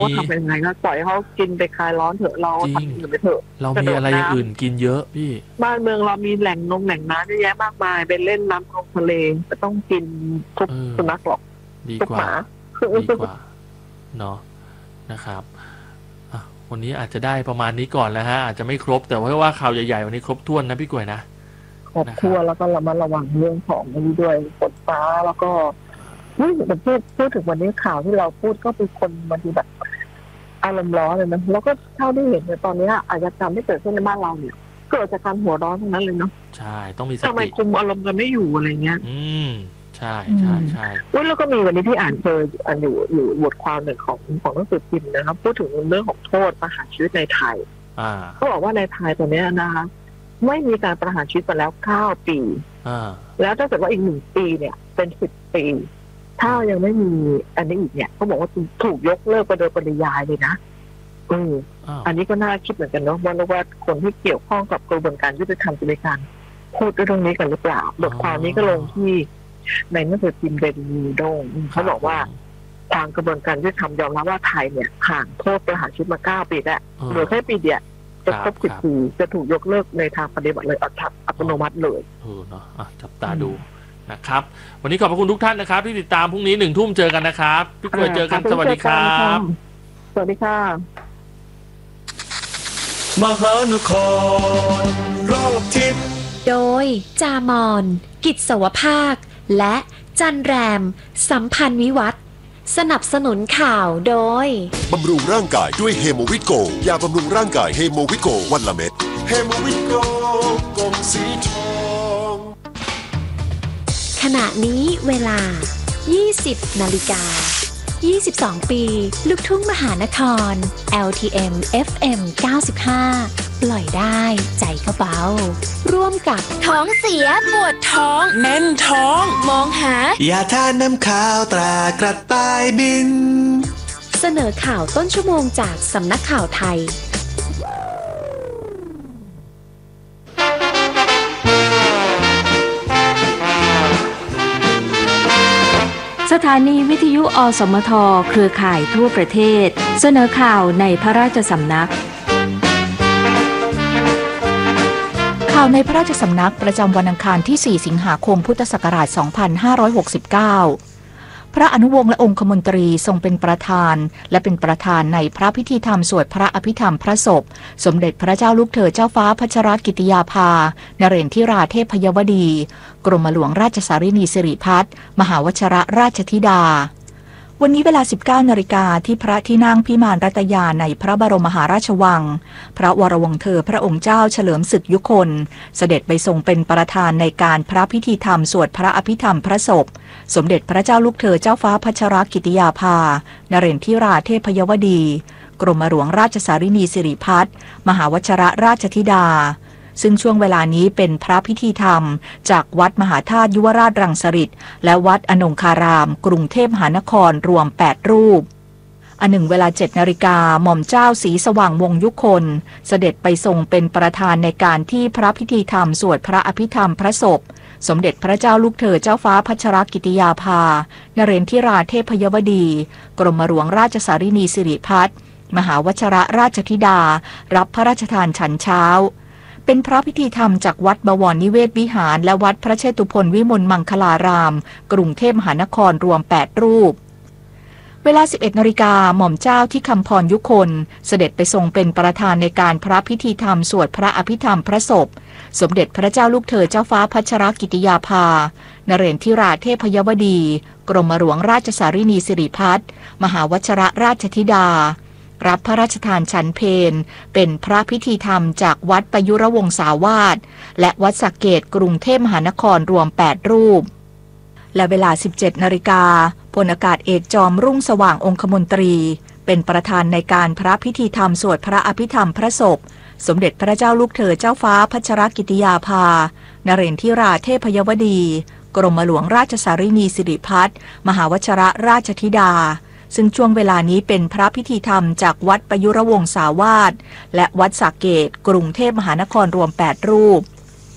ว่าทำเป็นไงก็ปล่อยเขากินไปคลายร้อนเถอะเราทำอื่นไปเถอะเรามีอะไรอย่างอื่นกินเยอะพี่บ้านเมืองเรามีแหล่งน้ำเยอะแยะมากมายไปเล่นน้ำคลองทะเลไม่ต้องกินทุกสุนัขหรอกดีกว่าเนาะนะครับวันนี้อาจจะได้ประมาณนี้ก่อนแล้วฮะอาจจะไม่ครบแต่ว่าข่าวใหญ่ๆวันนี้ครบถ้วนนะพี่กล้วยนะครบถ้วนแล้วก็ระมัดระวังเรื่องของนี้ด้วยฝนฟ้าแล้วก็แต่พูดถึงวันนี้ข่าวที่เราพูดก็เป็นคนบางทีแบบอารมณ์ร้อนเลยนะแล้วก็เท่าที่เห็นในตอนนี้อาชญากรรมที่เกิดขึ้นในบ้านเราเนี่ยเกิดจากการหัวร้อนทั้งนั้นเลยเนาะใช่ต้องมีสติทำไมคุมอารมณ์กันไม่อยู่อะไรเงี้ยใช่แล้วก็มีวันนี้ที่อ่านอยู่บทความหนึ่งของหนังสือพิมพ์นะครับพูดถึงเรื่องของโทษประหารชีวิตในไทยเขาบอกว่าในไทยตอนนี้นะคะไม่มีการประหารชีวิตมาแล้ว9 ปีแล้วถ้าเกิดว่าอีก1 ปีเนี่ยเป็น10 ปีถ้ายังไม่มีอันนี้อีกเนี่ยเขาบอกว่าถูกยกเลิกไปโดยปริยายเลยนะอันนี้ก็น่าคิดเหมือนกันเนาะว่าคนที่เกี่ยวข้องกับกระบวนการยุติธรรมจะมีการพูดเรื่องนี้กันหรือเปล่าบทความนี้ก็ลงที่ในหนังสือพิมพ์เดลินิวโดเขาบอกว่าทางกระบวนการยุติธรรมยอมรับว่าไทยเนี่ยผ่านโทษประหารชีวิตมา9 ปีแล้วเหลือแค่ปีเดียวจะครบ10 ปีจะถูกยกเลิกในทางปฏิบัติเลยอัตโนมัติเลยเนาะจับตาดูนะครับวันนี้ขอบพระคุณทุกท่านนะครับที่ติดตามพรุ่งนี้1 ทุ่มเจอกันนะครับพี่กล้วยเจอกันสวัสดีครับสวัสดีค่ะมหานครรอบทิศโดยจามอนกิจสวภาคและจันแรมสัมพันธ์วิวัฒน์สนับสนุนข่าวโดยบำรุงร่างกายด้วยเฮโมวิโกยาบำรุงร่างกายเฮโมวิโกวันละเม็ดเฮโมวิโกกล่องสีทองขณะนี้เวลา 20 นาฬิกา 22 ปีลูกทุ่งมหานคร LTM FM 95 ปล่อยได้ใจก็เบาร่วมกับท้องเสียปวดท้องแน่นท้องมองหายาทานน้ำขาวตรากระต่ายบินเสนอข่าวต้นชั่วโมงจากสำนักข่าวไทยสถานีวิทยุอสมทเครือข่ายทั่วประเทศเสนอข่าวในพระราชสำนักข่าวในพระราชสำนักประจำวันอังคารที่ 4 สิงหาคม พุทธศักราช 2569 พระอนุวงศ์และองคมนตรีทรงเป็นประธานและเป็นประธานในพระพิธีธรรมสวดพระอภิธรรมพระศพสมเด็จพระเจ้าลูกเธอเจ้าฟ้าพัชรกิติยาภานเรนทิราเทพยวดีกรมหลวงราชสารินีสิริพัฒน์มหาวชิรราชธิดาวันนี้เวลา 19 นาฬิกาที่พระที่นั่งพิมานรัตยาในพระบรมมหาราชวังพระวรวงศ์เธอพระองค์เจ้าเฉลิมศึกยุคลเสด็จไปทรงเป็นประธานในการพระพิธีธรรมสวดพระอภิธรรมพระศพสมเด็จพระเจ้าลูกเธอเจ้าฟ้าพัชรกิติยาภานเรนทิราเทพยวดีกรมหลวงราชสารินีสิริพัฒน์มหาวชิรราชธิดาซึ่งช่วงเวลานี้เป็นพระพิธีธรรมจากวัดมหาธาตุยุวราชรังสฤษฎ์และวัดอนงคารามกรุงเทพมหานครรวม8 รูปอันหนึ่งเวลา 7 นาฬิกาหม่อมเจ้าศรีสว่างวงศ์ยุคลเสด็จไปทรงเป็นประธานในการที่พระพิธีธรรมสวดพระอภิธรรมพระศพสมเด็จพระเจ้าลูกเธอเจ้าฟ้าพัชรกิติยาภานเรนทิราเทพยวดีกรมหลวงราชสารินีสิริพัฒน์มหาวชิรราชธิดารับพระราชทานฉันเช้าเป็นพระพิธีธรรมจากวัดบวรนิเวศวิหารและวัดพระเชตุพนวิมลมังคลารามกรุงเทพมหานครรวม8 รูปเวลา 11 นาฬิกาหม่อมเจ้าที่คำพรยุคลเสด็จไปทรงเป็นประธานในการพระพิธีธรรมสวดพระอภิธรรมพระศพสมเด็จพระเจ้าลูกเธอเจ้าฟ้าพัชรกิติยาภานเรนทิราเทพยวดีกรมหลวงราชสารินีสิริพัฒน์มหาวชิรราชธิดารับพระราชทานฉันเพลเป็นพระพิธีธรรมจากวัดประยุรวงศาวาสและวัดสักเกตกรุงเทพมหานครรวม8 รูปและเวลา 17 นาฬิกาพลอากาศเอกจอมรุ่งสว่างองคมนตรีเป็นประธานในการพระพิธีธรรมสวดพระอภิธรรมพระศพสมเด็จพระเจ้าลูกเธอเจ้าฟ้าพัชรกิติยาภานเรนทิราเทพยวดีกรมหลวงราชสารินีสิริพัฒน์มหาวชิรราชธิดาซึ่งช่วงเวลานี้เป็นพระพิธีธรรมจากวัดประยุรวงศาวาสและวัดสักเกตกรุงเทพมหานครรวม8 รูป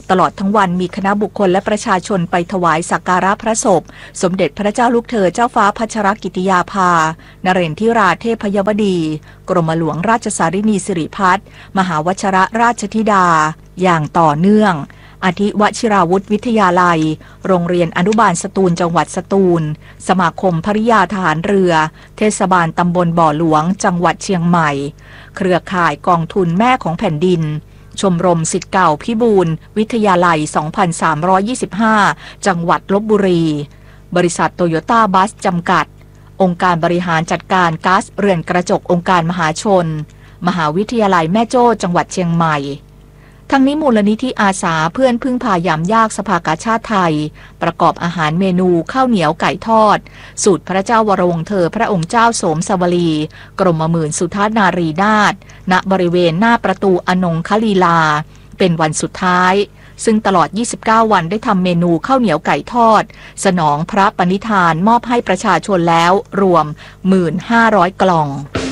ตลอดทั้งวันมีคณะบุคคลและประชาชนไปถวายสักการะพระศพสมเด็จพระเจ้าลูกเธอเจ้าฟ้าพัชรกิติยาภานเรศทิราเทพยวดีกรมหลวงราชสารินีสิริพัฒน์มหาวชรราชธิดาอย่างต่อเนื่องอาทิวชิราวุธวิทยาลัยโรงเรียนอนุบาลสตูลจังหวัดสตูลสมาคมภริยาทหารเรือเทศบาลตำบลบ่อหลวงจังหวัดเชียงใหม่เครือข่ายกองทุนแม่ของแผ่นดินชมรมศิษย์เก่าพิบูลวิทยาลัย 2325 จังหวัดลพบุรีบริษัทโตโยต้าบัสจำกัดองค์การบริหารจัดการก๊าซเรือนกระจกองค์การมหาชนมหาวิทยาลัยแม่โจ้จังหวัดเชียงใหม่ทั้งนี้มูลนิธิอาสาเพื่อนพึ่งพายามยากสภากาชาติไทยประกอบอาหารเมนูข้าวเหนียวไก่ทอดสูตรพระเจ้าวรวงศ์เธอพระองค์เจ้าโสมสวลีกรมหมื่นสุทานารีนาถณบริเวณหน้าประตูอนงคลีลาเป็นวันสุดท้ายซึ่งตลอด29วันได้ทำเมนูข้าวเหนียวไก่ทอดสนองพระปณิธานมอบให้ประชาชนแล้วรวม 1,500 กล่อง